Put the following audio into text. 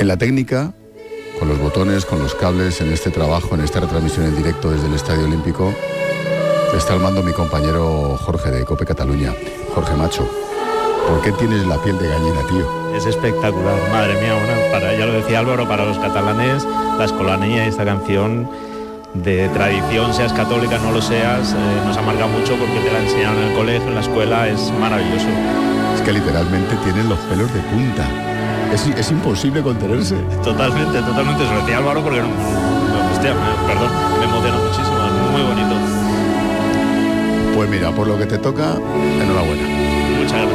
En la técnica, con los botones, con los cables, en este trabajo, en esta retransmisión en directo desde el Estadio Olímpico, está al mando mi compañero Jorge de COPE Cataluña. Jorge Macho, ¿por qué tienes la piel de gallina, tío? Es espectacular, madre mía, ya lo decía Álvaro, para los catalanes, la escolanía y esta canción de tradición, seas católica, no lo seas, nos amarga mucho porque te la enseñaron en el colegio, en la escuela, es maravilloso. Es que literalmente tienen los pelos de punta. Es imposible contenerse. Totalmente, se lo decía Álvaro porque me emociona muchísimo, es muy bonito. Pues mira, por lo que te toca, enhorabuena. Muchas gracias.